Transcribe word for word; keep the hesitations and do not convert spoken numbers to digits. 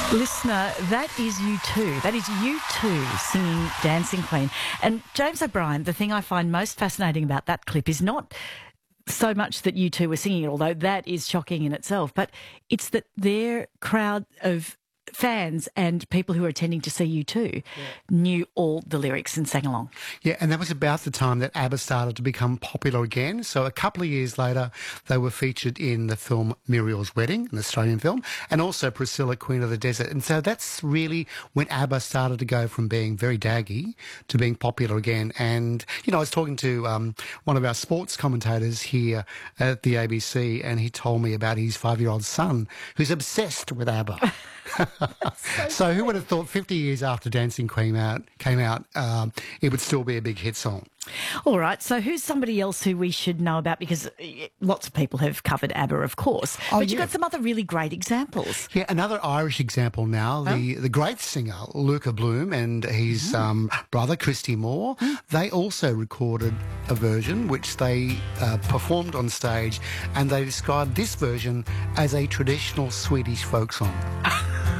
Listener, that is U two. That is U two singing Dancing Queen. And James O'Brien, the thing I find most fascinating about that clip is not so much that U two were singing it, although that is shocking in itself, but it's that their crowd of fans and people who were attending to see U two yeah. knew all the lyrics and sang along. Yeah, and that was about the time that ABBA started to become popular again. So a couple of years later, they were featured in the film Muriel's Wedding, an Australian film, and also Priscilla, Queen of the Desert. And so that's really when ABBA started to go from being very daggy to being popular again. And, you know, I was talking to um, one of our sports commentators here at the A B C, and he told me about his five-year-old son who's obsessed with ABBA. so, so who would have thought fifty years after Dancing Queen out, came out, um, it would still be a big hit song? All right, so who's somebody else who we should know about? Because lots of people have covered ABBA, of course. Oh, but you've yeah. got some other really great examples. Yeah, another Irish example now, oh. the, the great singer Luca Bloom and his mm. um, brother Christy Moore, mm. they also recorded a version which they uh, performed on stage, and they described this version as a traditional Swedish folk song.